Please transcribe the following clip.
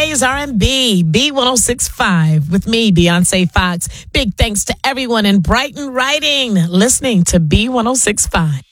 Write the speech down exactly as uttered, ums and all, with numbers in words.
today's R and B, B one oh six point five, with me, Beyonce Fox. Big thanks to everyone in Brighton Writing listening to B one oh six point five.